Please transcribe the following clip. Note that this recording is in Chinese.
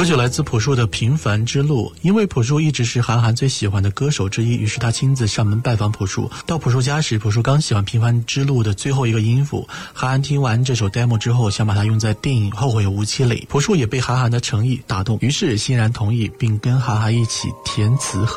歌曲来自朴树的《平凡之路》，因为朴树一直是韩寒最喜欢的歌手之一，于是他亲自上门拜访朴树。到朴树家时，朴树刚写完《平凡之路》的最后一个音符，韩寒听完这首 demo 之后，想把它用在电影《后会无期》里。朴树也被韩寒的诚意打动，于是欣然同意，并跟韩寒一起填词